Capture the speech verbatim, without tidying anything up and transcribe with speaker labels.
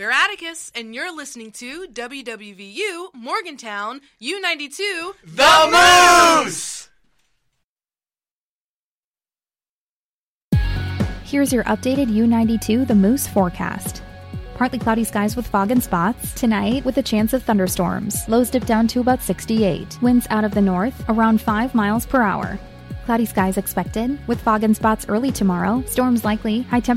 Speaker 1: We're Atticus, and you're listening to W W V U Morgantown U ninety-two
Speaker 2: The Moose!
Speaker 3: Here's your updated U ninety-two The Moose forecast. Partly cloudy skies with fog and spots. Tonight, with a chance of thunderstorms. Lows dip down to about sixty-eight. Winds out of the north, around five miles per hour. Cloudy skies expected, with fog and spots early tomorrow. Storms likely. High temperature